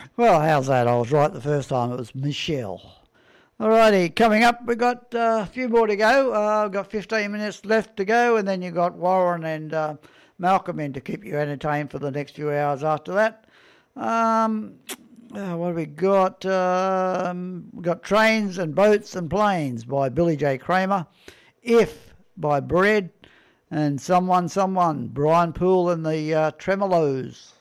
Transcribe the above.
Well, how's that? I was right the first time. It was Michelle. Alrighty, coming up, we've got a few more to go. I've got 15 minutes left to go, and then you've got Warren and Malcolm in to keep you entertained for the next few hours after that. What have we got? We've got Trains and Boats and Planes by Billy J. Kramer. If by Bread. And Someone, Brian Poole and the Tremolos.